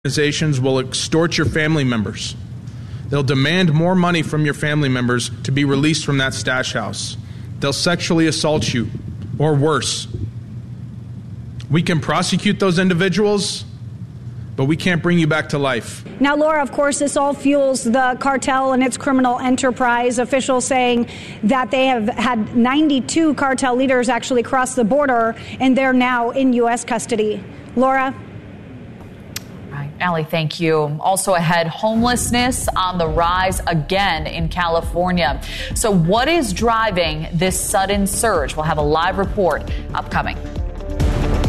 Organizations will extort your family members. They'll demand more money from your family members to be released from that stash house. They'll sexually assault you, or worse. We can prosecute those individuals, but we can't bring you back to life. Now, Laura, of course, this all fuels the cartel and its criminal enterprise. Officials saying that they have had 92 cartel leaders actually cross the border, and they're now in U.S. custody. Laura? Allie, thank you. Also ahead, homelessness on the rise again in California. So what is driving this sudden surge? We'll have a live report upcoming.